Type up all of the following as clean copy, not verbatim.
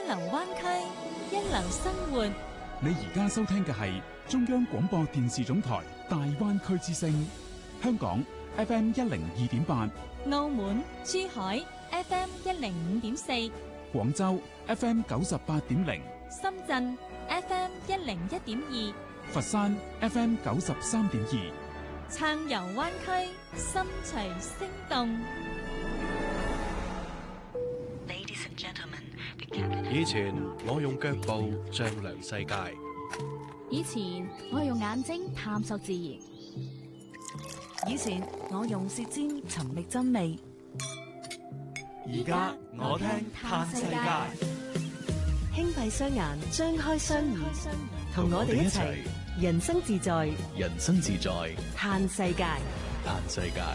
流灣區，一流生活。 你而家收聽嘅係中央廣播電視總台大灣區之聲，香港 FM 102.8， 澳門、珠海 FM 105.4， 廣州 FM 98.0， 深圳 FM 101.2， 佛山 FM 93.2， 暢遊灣區，心隨聲動。 以前我用腳步丈量世界， 以前我用眼睛探索自然， 以前我用舌尖尋覓真味， 而家我聽嘆世界。 輕閉雙眼，張開雙耳，同我哋一齊人生自在， 人生自在， 嘆世界， 嘆世界。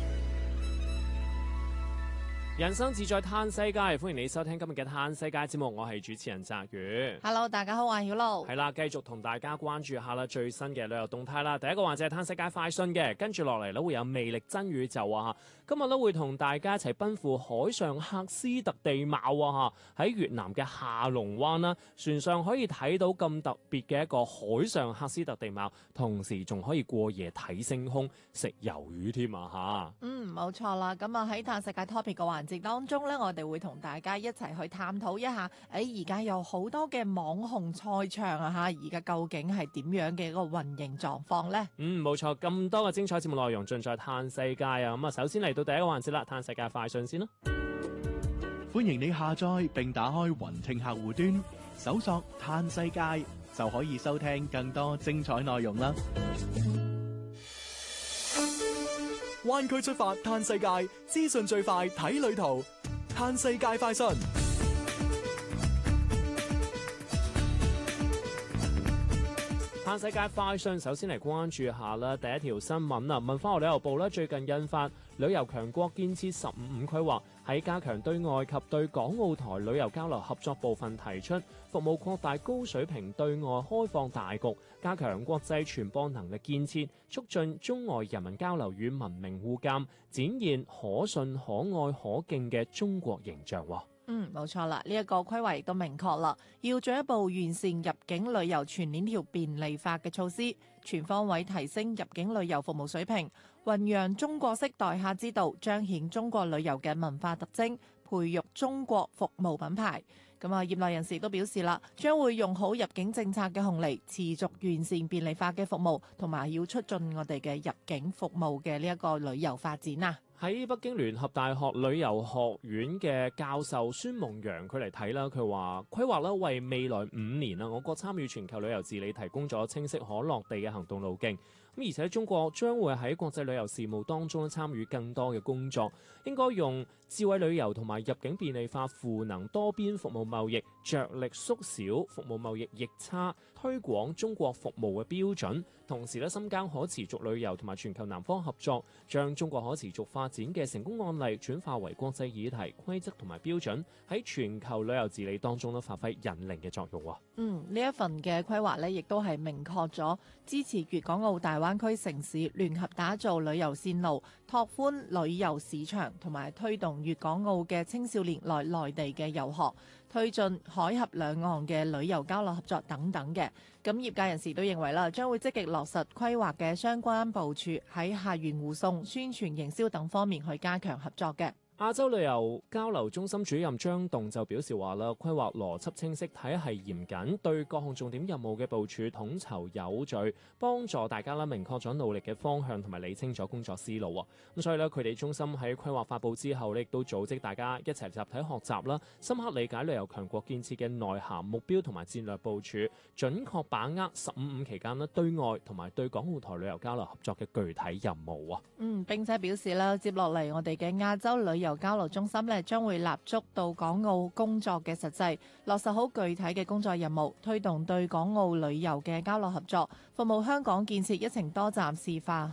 人生自在嘆世界，歡迎你收聽今日嘅嘆世界節目，我係主持人澤宇。 Hello， 大家好，我係曉露。 係啦，繼續同大家關注下啦最新嘅旅遊動態啦。第一個環節係嘆世界快訊嘅，跟住落嚟咧會有魅力真宇宙啊！今日咧會同大家一齊奔赴海上喀斯特地貌啊！喺越南嘅下龍灣啦，船上可以睇到咁特別嘅一個海上喀斯特地貌，同時仲可以過夜睇星空、食魷魚添啊！吓， 冇錯啦。咁啊喺嘆世界 topic 嘅環節當中咧，我哋會同大家一齊去探討一下，而家有好多嘅網紅賽場啊，而家究竟係點樣嘅一個運營狀況呢？ 冇錯，咁多嘅精彩節目內容盡在嘆世界啊！咁啊，首先嚟到第一個環節啦，嘆世界快訊先啦。 歡迎你下載並打開雲聽客戶端，搜索嘆世界就可以收聽更多精彩內容啦。 灣區出發嘆世界，資訊最快睇旅途，嘆世界快訊。 嘆世界快訊，首先嚟關注下啦。第一條新聞啊，文化和旅遊部咧最近印發旅遊強國建設15+5規劃，喺加強對外及對港澳台旅遊交流合作部分提出，服務擴大高水平對外開放大局，加強國際傳播能力建設，促進中外人民交流與文明互鑒，展現可信、可愛、可敬嘅中國形象。 冇錯啦，呢一個規劃亦都明確啦，要進一步完善入境旅遊全鏈條便利化嘅措施，全方位提升入境旅遊服務水平，弘揚中國式待客之道，彰顯中國旅遊嘅文化特徵，培育中國服務品牌。咁啊，業內人士都表示啦，將會用好入境政策嘅紅利，持續完善便利化嘅服務，同埋要促進我哋嘅入境服務嘅呢一個旅遊發展啊！ 喺北京聯合大學旅遊學院嘅教授孫夢陽佢嚟睇啦，佢話規劃咧為未來5年啊，我國參與全球旅遊治理提供咗清晰可落地嘅行動路徑。咁而且中國將會喺國際旅遊事務當中參與更多嘅工作，應該用智慧旅遊同埋入境便利化賦能多邊服務貿易，着力縮小服務貿易逆差，推廣中國服務嘅標準，同時咧深耕可持續旅遊同埋全球南方合作，將中國可持續發展嘅成功案例轉化為國際議題、規則同埋標準，喺全球旅遊治理當中都發揮引領嘅作用。 呢一份嘅規劃呢，亦都係明確咗支持粵港澳大灣區城市聯合打造旅遊線路，拓寬旅遊市場，同埋推動粵港澳嘅青少年來內地嘅遊學，推進海峽兩岸嘅旅遊交流合作等等嘅。咁業界人士都認為啦，將會積極落實規劃嘅相關部署，喺客源護送、宣傳營銷等方面去加強合作嘅。 亞洲旅遊交流中心主任張棟就表示話啦，規劃邏輯清晰，體系嚴謹，對各項重點任務嘅部署統籌有序，幫助大家啦明確咗努力嘅方向同埋理清咗工作思路。咁所以咧，佢哋中心喺規劃發布之後咧，亦都組織大家一齊集體學習啦，深刻理解旅遊強國建設嘅內涵、目標同埋戰略部署，準確把握15+5期間咧對外同埋對港澳台旅遊交流合作嘅具體任務啊。 並且表示啦，接落嚟我哋嘅亞洲旅遊交流中心咧，將會立足到港澳工作嘅實際，落實好具體嘅工作任務，推動對港澳旅遊嘅交流合作，服務香港建設一程多站示範